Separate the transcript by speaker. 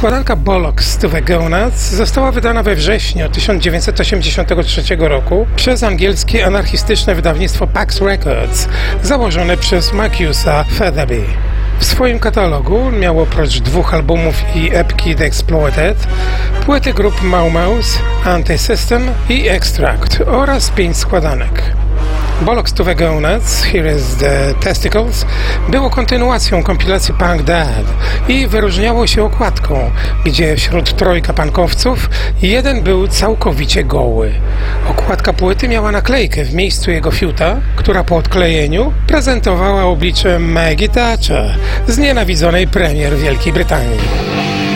Speaker 1: Składanka Bollocks to the Gonads została wydana we wrześniu 1983 roku przez angielskie anarchistyczne wydawnictwo Pax Records, założone przez Marcusa Featherby. W swoim katalogu miał oprócz 2 albumów i epki The Exploited, płyty grup Mau Maus, Anti-System i Extract oraz 5 składanek. Bollocks to the Gonads, Here is the Testicles było kontynuacją kompilacji Punk Dad i wyróżniało się okładką, gdzie wśród trojga punkowców jeden był całkowicie goły. Okładka płyty miała naklejkę w miejscu jego fiuta, która po odklejeniu prezentowała oblicze Maggie Thatcher, znienawidzonej premier Wielkiej Brytanii.